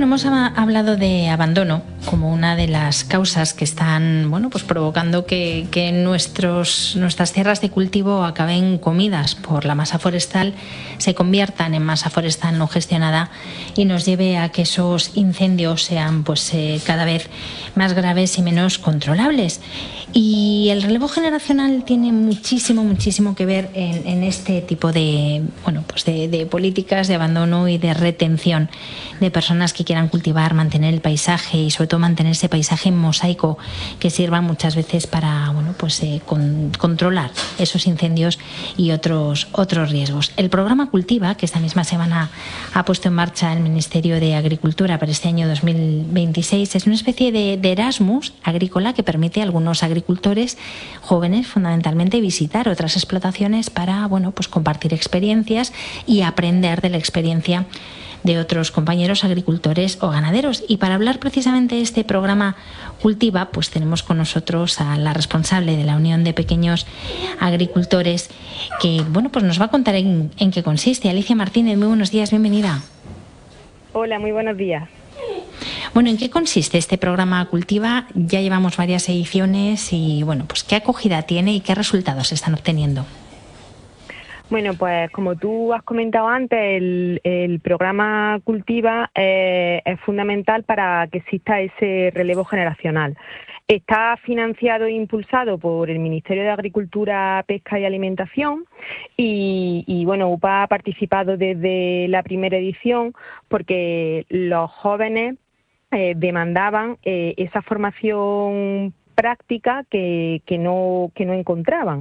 hemos hablado de abandono como una de las causas que están, bueno, pues provocando que nuestras tierras de cultivo acaben comidas por la masa forestal, se conviertan en masa forestal no gestionada y nos lleve a que esos incendios sean pues cada vez más graves y menos controlables. Y el relevo generacional tiene muchísimo que ver en este tipo de, bueno, pues de políticas de abandono y de retención de personas que quieran cultivar, mantener el paisaje y sobre todo mantener ese paisaje en mosaico que sirva muchas veces para, bueno, pues controlar esos incendios y otros riesgos. El programa Cultiva, que esta misma semana ha puesto en marcha el Ministerio de Agricultura para este año 2026, es una especie de Erasmus agrícola que permite a algunos agricultores jóvenes fundamentalmente visitar otras explotaciones para, bueno, pues compartir experiencias y aprender de la experiencia de otros compañeros agricultores o ganaderos. Y para hablar precisamente de este programa Cultiva, pues tenemos con nosotros a la responsable de la Unión de Pequeños Agricultores, que, bueno, pues nos va a contar en qué consiste. Alicia Martínez, muy buenos días, bienvenida. Hola, muy buenos días. Bueno, ¿en qué consiste este programa Cultiva? Ya llevamos varias ediciones y, bueno, pues ¿qué acogida tiene y qué resultados se están obteniendo? Bueno, pues como tú has comentado antes, el programa Cultiva es fundamental para que exista ese relevo generacional. Está financiado e impulsado por el Ministerio de Agricultura, Pesca y Alimentación y bueno, UPA ha participado desde la primera edición porque los jóvenes demandaban esa formación práctica que no encontraban.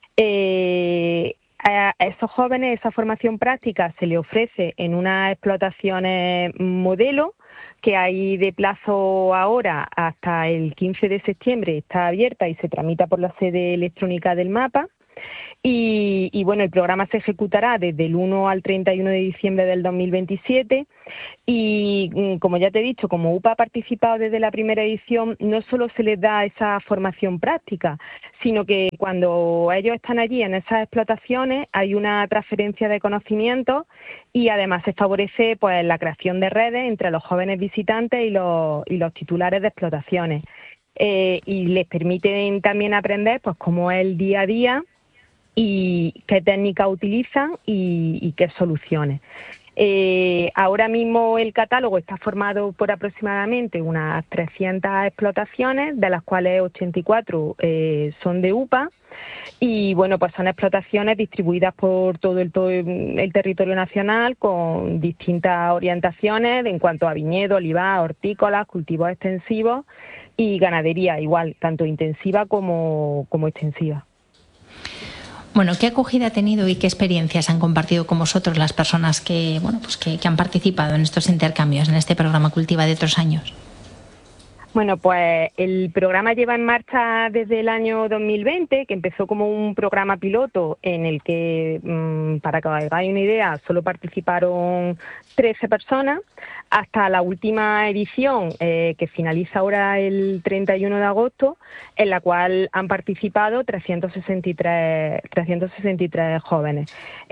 A esos jóvenes esa formación práctica se le ofrece en unas explotaciones modelo que hay de plazo ahora hasta el 15 de septiembre, está abierta y se tramita por la sede electrónica del MAPA. Y bueno, el programa se ejecutará desde el 1 al 31 de diciembre del 2027 y como ya te he dicho, como UPA ha participado desde la primera edición, no solo se les da esa formación práctica, sino que cuando ellos están allí en esas explotaciones hay una transferencia de conocimientos y además se favorece pues la creación de redes entre los jóvenes visitantes y los titulares de explotaciones. Y les permiten también aprender pues cómo es el día a día y qué técnicas utilizan y qué soluciones. Ahora mismo el catálogo está formado por aproximadamente unas 300 explotaciones, de las cuales 84 son de UPA, y bueno, pues son explotaciones distribuidas por todo el territorio nacional con distintas orientaciones en cuanto a viñedo, olivar, hortícolas, cultivos extensivos y ganadería igual, tanto intensiva como extensiva. Bueno, ¿qué acogida ha tenido y qué experiencias han compartido con vosotros las personas que, bueno, pues que han participado en estos intercambios, en este programa Cultiva de otros años? Bueno, pues el programa lleva en marcha desde el año 2020, que empezó como un programa piloto en el que, para que os hagáis una idea, solo participaron 13 personas, hasta la última edición, que finaliza ahora el 31 de agosto, en la cual han participado 363 jóvenes.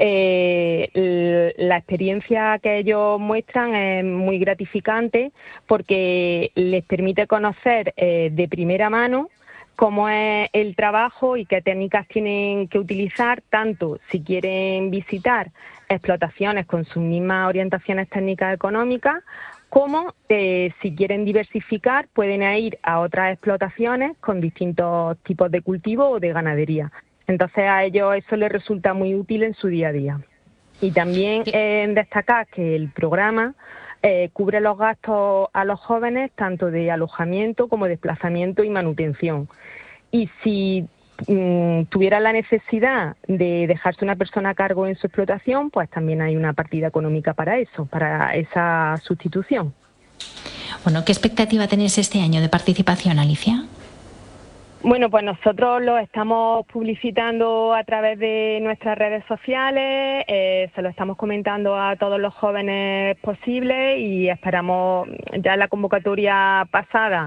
La experiencia que ellos muestran es muy gratificante porque les permite conocer de primera mano cómo es el trabajo y qué técnicas tienen que utilizar, tanto si quieren visitar explotaciones con sus mismas orientaciones técnicas económicas, como si quieren diversificar pueden ir a otras explotaciones con distintos tipos de cultivo o de ganadería. Entonces a ellos eso les resulta muy útil en su día a día. Y también destacar que el programa cubre los gastos a los jóvenes tanto de alojamiento como desplazamiento y manutención. Y si tuviera la necesidad de dejarse una persona a cargo en su explotación, pues también hay una partida económica para eso, para esa sustitución. Bueno, ¿qué expectativa tenéis este año de participación, Alicia? Bueno, pues nosotros lo estamos publicitando a través de nuestras redes sociales, se lo estamos comentando a todos los jóvenes posibles y esperamos, ya en la convocatoria pasada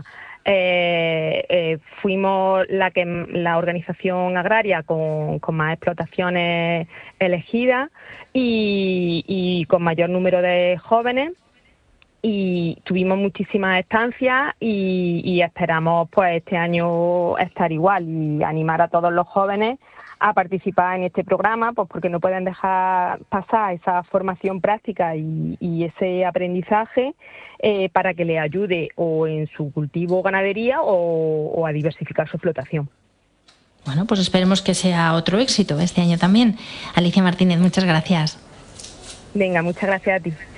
fuimos la organización agraria con más explotaciones elegidas y con mayor número de jóvenes. y tuvimos muchísimas estancias y esperamos pues este año estar igual y animar a todos los jóvenes a participar en este programa, pues porque no pueden dejar pasar esa formación práctica y ese aprendizaje para que les ayude o en su cultivo o ganadería o a diversificar su explotación. Bueno, pues esperemos que sea otro éxito este año también. Alicia Martínez, muchas gracias. Venga, muchas gracias a ti.